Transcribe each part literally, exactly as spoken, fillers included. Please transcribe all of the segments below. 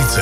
Spalnice.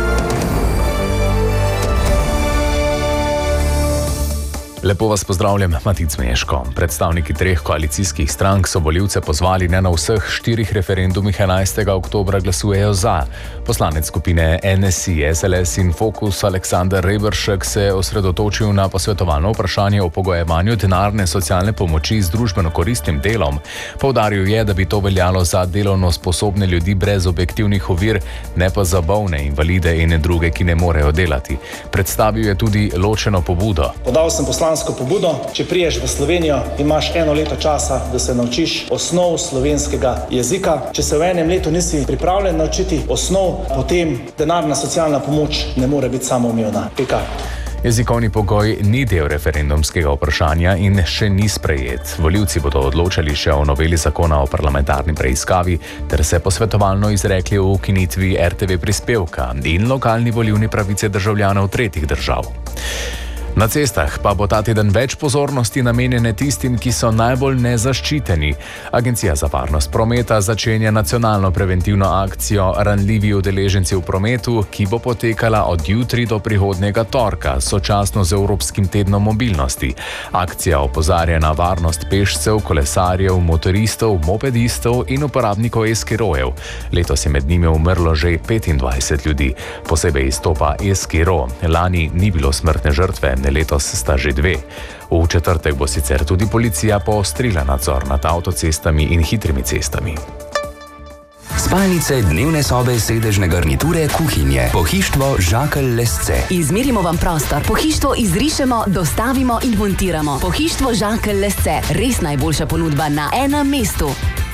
Lepo vas pozdravljam, Matic Meško. Predstavniki treh koalicijskih strank so volivce pozvali, ne na vseh štirih referendumih enajstega oktobra glasujejo za. Poslanec skupine N S I, S L S in Fokus Aleksander Reberšek se je osredotočil na posvetovalno vprašanje o pogojevanju denarne socialne pomoči z družbeno koristnim delom. Poudaril je, da bi to veljalo za delovno sposobne ljudi brez objektivnih ovir, ne pa za bolne, invalide in druge, ki ne morejo delati. Predstavil je tudi ločeno pobudo. Podal sem poslansko pobudo, če priješ v Slovenijo, imaš eno leto časa, da se naučiš osnov slovenskega jezika. Če se v enem letu nisi pripravljen naučiti osnov, potem denarna socialna pomoč ne more biti samoumevna. Pika. Jezikovni pogoj ni del referendumskega vprašanja in še ni sprejet. Volivci bodo odločali še o noveli zakona o parlamentarni preiskavi ter se posvetovalno izrekli o ukinitvi R T V prispevka in lokalni volilni pravice državljanov tretjih držav. Na cestah pa bo ta teden več pozornosti namenjene tistim, ki so najbolj nezaščiteni. Agencija za varnost prometa začenja nacionalno preventivno akcijo Ranljivi udeleženci v prometu, ki bo potekala od jutri do prihodnjega torka, sočasno z Evropskim tednom mobilnosti. Akcija opozarja na varnost pešcev, kolesarjev, motoristov, mopedistov in uporabnikov e-skirojev. Letos je med njimi umrlo že petindvajset ljudi. Posebej izstopa e-skiro. Lani ni bilo smrtne žrtve, letos sta že dve. V četrtek bo sicer tudi policija poostrila nadzor nad avtocestami in hitrimi cestami. Spalnice, dnevne sobe, sedežne garniture, kuhinje. Pohištvo Žakelj Lesce. Izmerimo vam prostor, pohištvo izrišemo, dostavimo in montiramo. Pohištvo Žakelj Lesce. Res najboljša ponudba na enem mestu.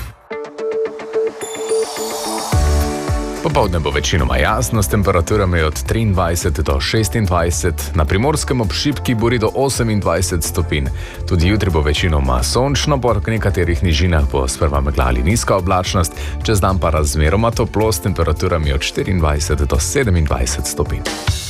Popoldne bo večinoma jasno s temperaturami od triindvajset do šestindvajset, na Primorskem ob šibki buri do osemindvajset stopinj. Tudi jutri bo večinoma sončno, po nekaterih nižinah bo sprva megla ali nizka oblačnost, čez dan pa razmeroma toplo s temperaturami od štiriindvajset do sedemindvajset stopinj.